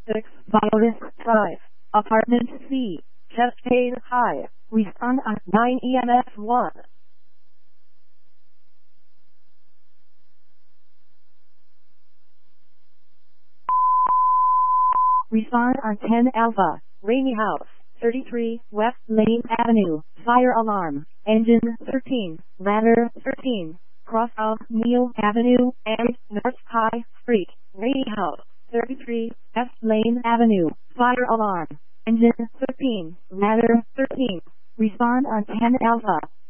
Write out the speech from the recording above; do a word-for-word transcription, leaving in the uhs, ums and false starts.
six, Violet Drive, Apartment C, Cascade High. Respond on nine E M S one. Respond on ten Alpha, Rainy House, thirty-three, West Lane Avenue, fire alarm, engine thirteen, ladder thirteen, cross out Neil Avenue and North High Street, Rainy House, thirty-three, West Lane Avenue, fire alarm, engine thirteen, ladder thirteen. Respond on ten Alpha.